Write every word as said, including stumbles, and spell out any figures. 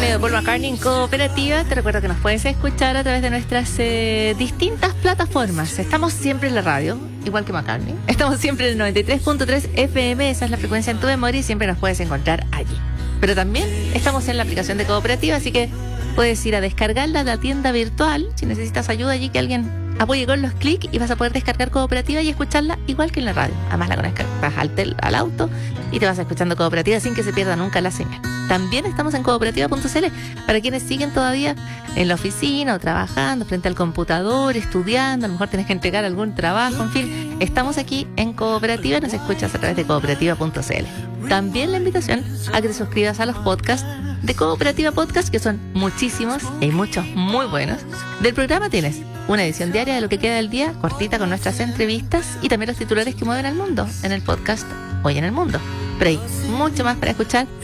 sonido de Paul McCartney en Cooperativa. Te recuerdo que nos puedes escuchar a través de nuestras eh, distintas plataformas. Estamos siempre en la radio, igual que McCartney. Estamos siempre en el noventa y tres punto tres F M, esa es la frecuencia en tu memoria y siempre nos puedes encontrar allí. Pero también estamos en la aplicación de Cooperativa, así que puedes ir a descargarla de la tienda virtual. Si necesitas ayuda allí, que alguien apoye con los clics y vas a poder descargar Cooperativa y escucharla igual que en la radio. Además la conectas al, tel, al auto y te vas escuchando Cooperativa sin que se pierda nunca la señal. También estamos en cooperativa punto c l para quienes siguen todavía en la oficina o trabajando frente al computador, estudiando, a lo mejor tienes que entregar algún trabajo, en fin. Estamos aquí en Cooperativa y nos escuchas a través de cooperativa punto c l. También la invitación a que te suscribas a los podcasts de Cooperativa Podcast, que son muchísimos y muchos muy buenos. Del programa tienes una edición diaria de lo que queda del día, cortita con nuestras entrevistas y también los titulares que mueven al mundo en el podcast Hoy en el Mundo. Pero hay mucho más para escuchar